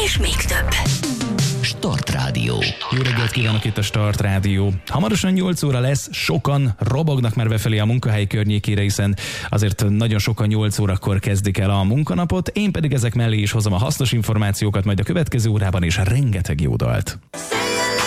és még több. Start Rádió. Jó reggelt kívánok, itt a Start Rádió. Hamarosan 8 óra lesz, sokan robognak már befelé a munkahely környékére, hiszen azért nagyon sokan 8 órakor kezdik el a munkanapot, én pedig ezek mellé is hozom a hasznos információkat majd a következő órában, és rengeteg jó dalt.